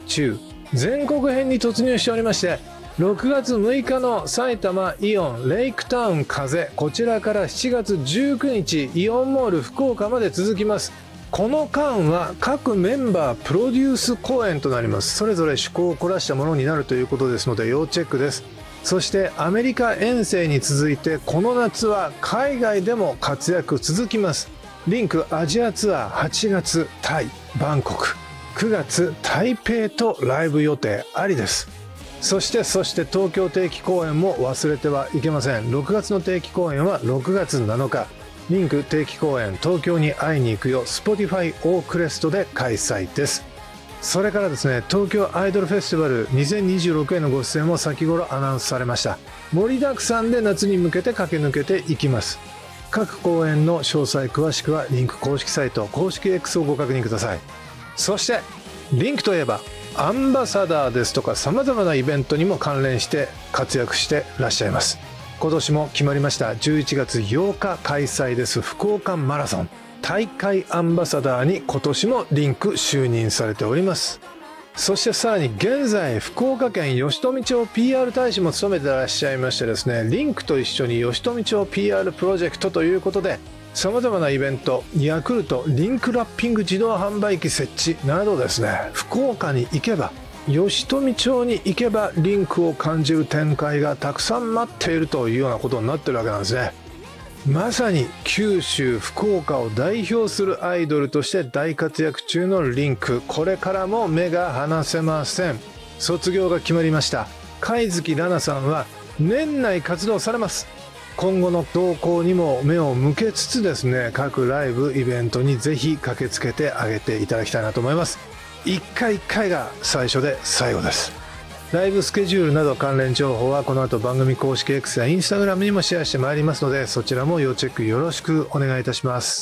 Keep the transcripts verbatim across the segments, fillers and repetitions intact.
中、全国編に突入しておりまして、ろくがつむいかの埼玉イオンレイクタウン風、こちらからしちがつじゅうくにちイオンモール福岡まで続きます。この間は各メンバープロデュース公演となります。それぞれ趣向を凝らしたものになるということですので要チェックです。そしてアメリカ遠征に続いてこの夏は海外でも活躍続きます。リンクアジアツアーはちがつタイバンコク、くがつ台北とライブ予定ありです。そしてそして東京定期公演も忘れてはいけません。ろくがつの定期公演はろくがつなのか、リンク定期公演東京に会いに行くよ Spotify オークレストで開催です。それからですね、東京アイドルフェスティバルにせんにじゅうろくへのご出演も先頃アナウンスされました。盛りだくさんで夏に向けて駆け抜けていきます。各公演の詳細詳しくはリンク公式サイト公式 X をご確認ください。そしてリンクといえばアンバサダーですとかさまざまなイベントにも関連して活躍してらっしゃいます。今年も決まりました。じゅういちがつようか開催です福岡マラソン大会アンバサダーに今年もリンク就任されております。そしてさらに現在福岡県吉富町 ピーアール 大使も務めてらっしゃいましてですね、リンクと一緒に吉富町 ピーアール プロジェクトということでさまざまなイベント、ヤクルトリンクラッピング自動販売機設置などですね、福岡に行けば吉富町に行けばリンクを感じる展開がたくさん待っているというようなことになってるわけなんですね。まさに九州福岡を代表するアイドルとして大活躍中のリンク、これからも目が離せません。卒業が決まりました貝月ラナさんは年内活動されます。今後の動向にも目を向けつつですね、各ライブイベントにぜひ駆けつけてあげていただきたいなと思います。一回一回が最初で最後です。ライブスケジュールなど関連情報はこの後番組公式 X や Instagram にもシェアしてまいりますので、そちらも要チェックよろしくお願いいたします。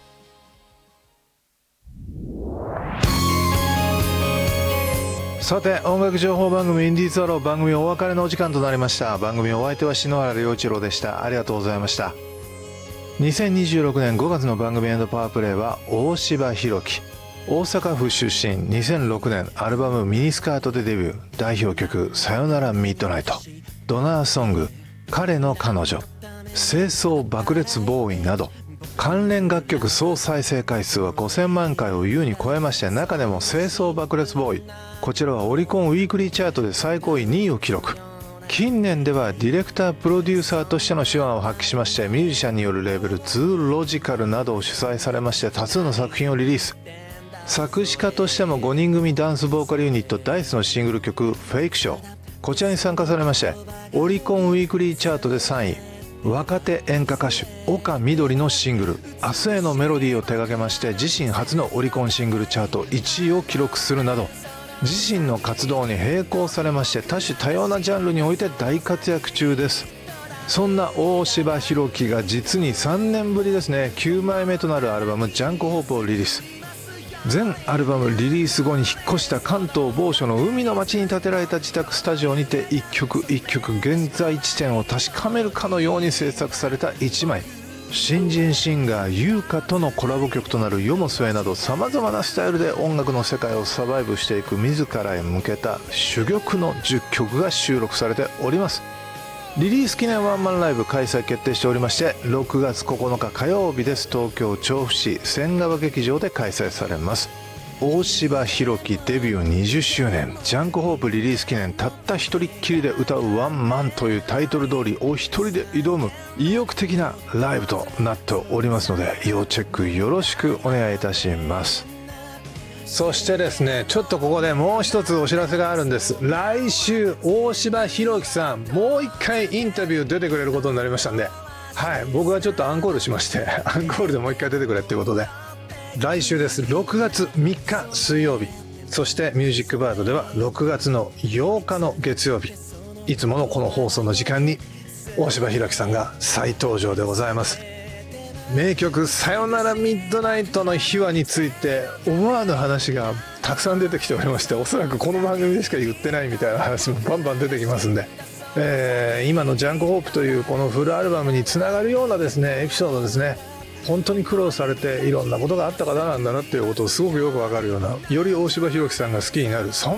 さて音楽情報番組インディーズアロー、番組お別れのお時間となりました。番組お相手は篠原良一郎でした。ありがとうございました。にせんにじゅうろくねんごがつの番組エンドパワープレイは大柴弘樹、大阪府出身、にせんろくねんアルバムミニスカートでデビュー、代表曲さよならミッドナイト、ドナーソング彼の彼女、清掃爆裂ボーイなど関連楽曲総再生回数はごせんまんかいを優に超えまして、中でも清掃爆裂ボーイ、こちらはオリコンウィークリーチャートで最高位にいを記録。近年ではディレクタープロデューサーとしての手腕を発揮しまして、ミュージシャンによるレーベルツーロジカルなどを主催されまして多数の作品をリリース。作詞家としてもごにん組ダンスボーカルユニットダイスのシングル曲フェイクショー、こちらに参加されましてオリコンウィークリーチャートでさんい、若手演歌歌手岡みどりのシングル明日へのメロディーを手掛けまして自身初のオリコンシングルチャートいちいを記録するなど、自身の活動に並行されまして多種多様なジャンルにおいて大活躍中です。そんな大柴弘樹が実にさんねんぶりですね、きゅうまいめとなるアルバムジャンクホープをリリース。全アルバムリリース後に引っ越した関東某所の海の町に建てられた自宅スタジオにて一曲一曲現在地点を確かめるかのように制作されたいちまい。新人シンガー優香とのコラボ曲となる世も末などさまざまなスタイルで音楽の世界をサバイブしていく自らへ向けた珠玉のじゅっきょくが収録されております。リリース記念ワンマンライブ開催決定しておりまして、ろくがつここのか火曜日です。東京調布市千川劇場で開催されます。大柴弘樹デビューにじゅっしゅうねんジャンクホープリリース記念、たった一人っきりで歌うワンマンというタイトル通りお一人で挑む意欲的なライブとなっておりますので、要チェックよろしくお願いいたします。そしてですね、ちょっとここでもう一つお知らせがあるんです。来週大柴弘樹さんもう一回インタビュー出てくれることになりましたんで、はい、僕はちょっとアンコールしましてアンコールでもう一回出てくれっていうことで、来週です。ろくがつみっか水曜日、そしてミュージックバードではろくがつのようかの月曜日、いつものこの放送の時間に大柴弘樹さんが再登場でございます。名曲さよならミッドナイトの秘話について思わぬ話がたくさん出てきておりまして、おそらくこの番組でしか言ってないみたいな話もバンバン出てきますんで、えー、今のジャンクホープというこのフルアルバムにつながるようなですねエピソードですね、本当に苦労されていろんなことがあった方なんだなっていうことをすごくよくわかるような、より大柴弘樹さんが好きになる、そん